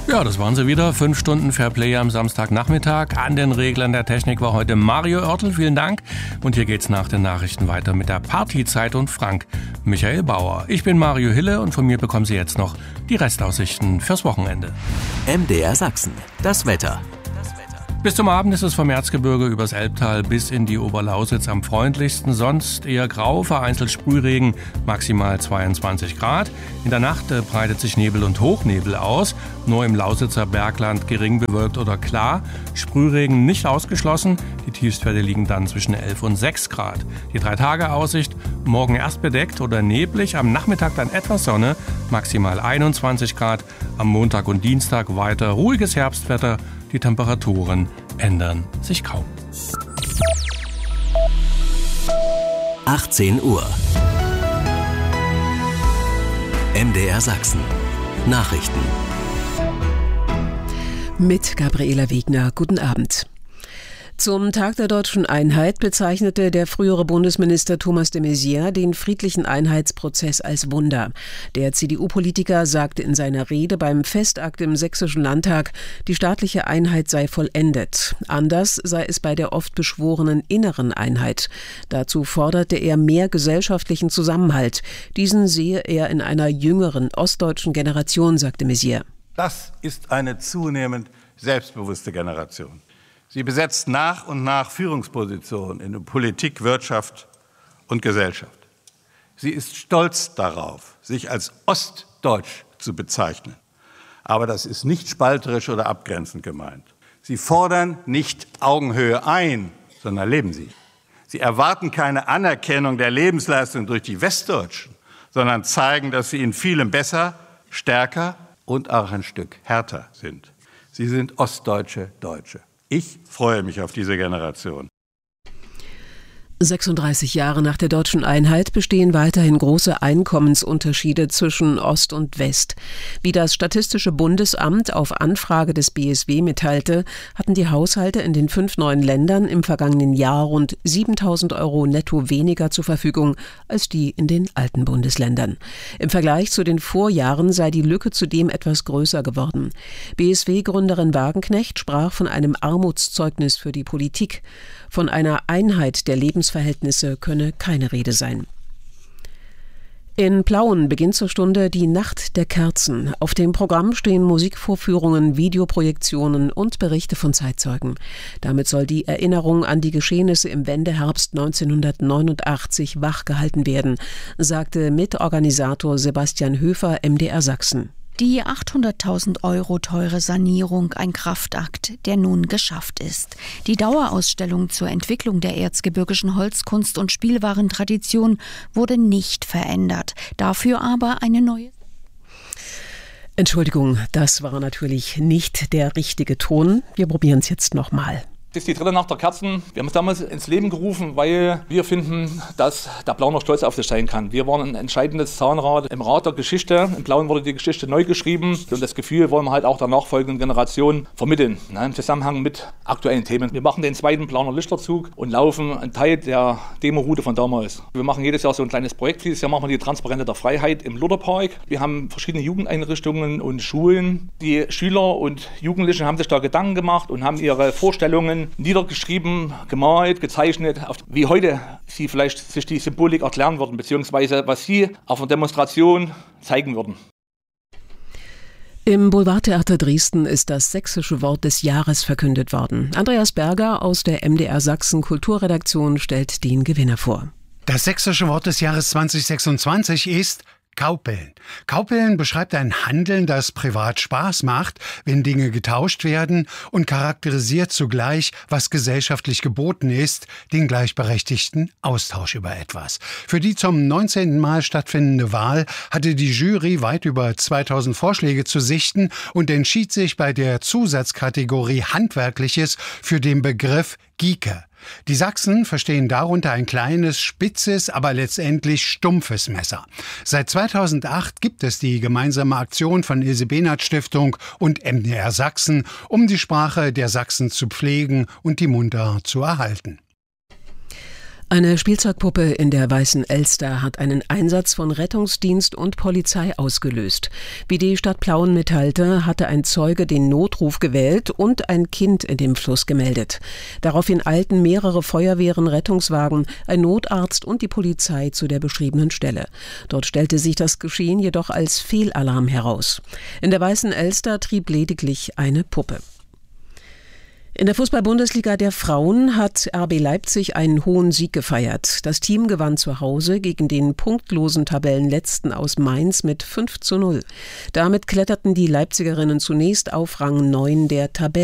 Ja, das waren sie wieder. 5 Stunden Fairplay am Samstagnachmittag. An den Reglern der Technik war heute Mario Oertel. Vielen Dank. Und hier geht's nach den Nachrichten weiter mit der Partyzeit und Frank Michael Bauer. Ich bin Mario Hille und von mir bekommen Sie jetzt noch die Restaussichten fürs Wochenende. MDR Sachsen. Das Wetter. Bis zum Abend ist es vom Erzgebirge übers Elbtal bis in die Oberlausitz am freundlichsten. Sonst eher grau, vereinzelt Sprühregen, maximal 22 Grad. In der Nacht breitet sich Nebel und Hochnebel aus. Nur im Lausitzer Bergland gering bewölkt oder klar. Sprühregen nicht ausgeschlossen. Die Tiefstwerte liegen dann zwischen 11 und 6 Grad. Die 3-Tage-Aussicht: morgen erst bedeckt oder neblig, am Nachmittag dann etwas Sonne, maximal 21 Grad. Am Montag und Dienstag weiter ruhiges Herbstwetter. Die Temperaturen ändern sich kaum. 18 Uhr. MDR Sachsen. Nachrichten. Mit Gabriela Wegner. Guten Abend. Zum Tag der Deutschen Einheit bezeichnete der frühere Bundesminister Thomas de Maizière den friedlichen Einheitsprozess als Wunder. Der CDU-Politiker sagte in seiner Rede beim Festakt im Sächsischen Landtag, die staatliche Einheit sei vollendet. Anders sei es bei der oft beschworenen inneren Einheit. Dazu forderte er mehr gesellschaftlichen Zusammenhalt. Diesen sehe er in einer jüngeren ostdeutschen Generation, sagte Maizière. Das ist eine zunehmend selbstbewusste Generation. Sie besetzt nach und nach Führungspositionen in Politik, Wirtschaft und Gesellschaft. Sie ist stolz darauf, sich als ostdeutsch zu bezeichnen. Aber das ist nicht spalterisch oder abgrenzend gemeint. Sie fordern nicht Augenhöhe ein, sondern leben sie. Sie erwarten keine Anerkennung der Lebensleistung durch die Westdeutschen, sondern zeigen, dass sie in vielem besser, stärker und auch ein Stück härter sind. Sie sind ostdeutsche Deutsche. Ich freue mich auf diese Generation. 36 Jahre nach der Deutschen Einheit bestehen weiterhin große Einkommensunterschiede zwischen Ost und West. Wie das Statistische Bundesamt auf Anfrage des BSW mitteilte, hatten die Haushalte in den 5 neuen Ländern im vergangenen Jahr rund 7.000 € netto weniger zur Verfügung als die in den alten Bundesländern. Im Vergleich zu den Vorjahren sei die Lücke zudem etwas größer geworden. BSW-Gründerin Wagenknecht sprach von einem Armutszeugnis für die Politik. Von einer Einheit der Lebensverhältnisse könne keine Rede sein. In Plauen beginnt zur Stunde die Nacht der Kerzen. Auf dem Programm stehen Musikvorführungen, Videoprojektionen und Berichte von Zeitzeugen. Damit soll die Erinnerung an die Geschehnisse im Wendeherbst 1989 wachgehalten werden, sagte Mitorganisator Sebastian Höfer, MDR Sachsen. Die 800.000 € teure Sanierung, ein Kraftakt, der nun geschafft ist. Die Dauerausstellung zur Entwicklung der erzgebirgischen Holzkunst- und Spielwarentradition wurde nicht verändert. Dafür aber eine neue. Entschuldigung, das war natürlich nicht der richtige Ton. Wir probieren es jetzt nochmal. Das ist die 3. Nacht der Kerzen. Wir haben es damals ins Leben gerufen, weil wir finden, dass der Plauner stolz auf sich sein kann. Wir waren ein entscheidendes Zahnrad im Rad der Geschichte. In Plauen wurde die Geschichte neu geschrieben und das Gefühl wollen wir halt auch der nachfolgenden Generation vermitteln, im Zusammenhang mit aktuellen Themen. Wir machen den 2. Plauner Lichterzug und laufen einen Teil der Demo-Route von damals. Wir machen jedes Jahr so ein kleines Projekt. Dieses Jahr machen wir die Transparente der Freiheit im Lutherpark. Wir haben verschiedene Jugendeinrichtungen und Schulen. Die Schüler und Jugendlichen haben sich da Gedanken gemacht und haben ihre Vorstellungen niedergeschrieben, gemalt, gezeichnet, wie heute sie vielleicht sich die Symbolik erklären würden, beziehungsweise was sie auf einer Demonstration zeigen würden. Im Boulevardtheater Dresden ist das sächsische Wort des Jahres verkündet worden. Andreas Berger aus der MDR Sachsen Kulturredaktion stellt den Gewinner vor. Das sächsische Wort des Jahres 2026 ist Kaupeln. Kaupeln beschreibt ein Handeln, das privat Spaß macht, wenn Dinge getauscht werden und charakterisiert zugleich, was gesellschaftlich geboten ist, den gleichberechtigten Austausch über etwas. Für die zum 19. Mal stattfindende Wahl hatte die Jury weit über 2000 Vorschläge zu sichten und entschied sich bei der Zusatzkategorie Handwerkliches für den Begriff Gieke. Die Sachsen verstehen darunter ein kleines, spitzes, aber letztendlich stumpfes Messer. Seit 2008 gibt es die gemeinsame Aktion von Ilse-Behnert-Stiftung und MDR Sachsen, um die Sprache der Sachsen zu pflegen und die Mundart zu erhalten. Eine Spielzeugpuppe in der Weißen Elster hat einen Einsatz von Rettungsdienst und Polizei ausgelöst. Wie die Stadt Plauen mitteilte, hatte ein Zeuge den Notruf gewählt und ein Kind in dem Fluss gemeldet. Daraufhin eilten mehrere Feuerwehren, Rettungswagen, ein Notarzt und die Polizei zu der beschriebenen Stelle. Dort stellte sich das Geschehen jedoch als Fehlalarm heraus. In der Weißen Elster trieb lediglich eine Puppe. In der Fußball-Bundesliga der Frauen hat RB Leipzig einen hohen Sieg gefeiert. Das Team gewann zu Hause gegen den punktlosen Tabellenletzten aus Mainz mit 5:0. Damit kletterten die Leipzigerinnen zunächst auf Rang 9 der Tabelle.